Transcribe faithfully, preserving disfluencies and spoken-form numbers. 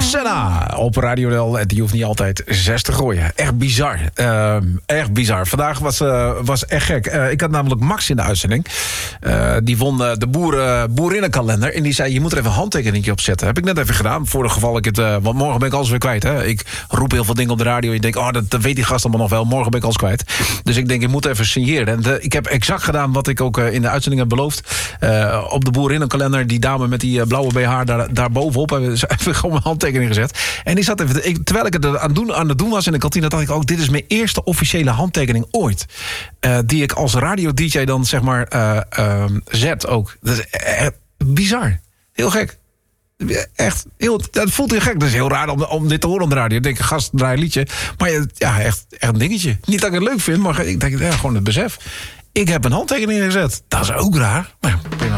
Senna op Radio Del. Die hoeft niet altijd zes te gooien. Echt bizar. Uh, echt bizar. Vandaag was, uh, was echt gek. Uh, ik had namelijk Max in de uitzending. Uh, die won uh, de boeren, boerinnenkalender. En die zei, je moet er even een handtekeningje op zetten. Heb ik net even gedaan. Voor het geval ik het... Uh, want morgen ben ik alles weer kwijt. Hè? Ik roep heel veel dingen op de radio. En je denkt, oh, dat, dat weet die gast allemaal nog wel. Morgen ben ik alles kwijt. Dus ik denk, ik moet even signeren. En de, ik heb exact gedaan wat ik ook uh, in de uitzending heb beloofd. Uh, op de boerinnenkalender. Die dame met die uh, blauwe B H daar, daar bovenop. Hebben we gewoon mijn handtekening gezet. En die zat even... Ik, terwijl ik het aan, doen, aan het doen was in de kantine, dacht ik ook, dit is mijn eerste officiële handtekening ooit. Uh, die ik als radio-D J dan, zeg maar, uh, uh, zet ook. Dat is echt bizar. Heel gek. Echt, heel, dat voelt heel gek. Dat is heel raar om, om dit te horen op de radio. Ik denk, gast, draai een liedje. Maar ja, echt, echt een dingetje. Niet dat ik het leuk vind, maar ik denk, ja, gewoon het besef. Ik heb een handtekening gezet. Dat is ook raar. Maar ja, prima.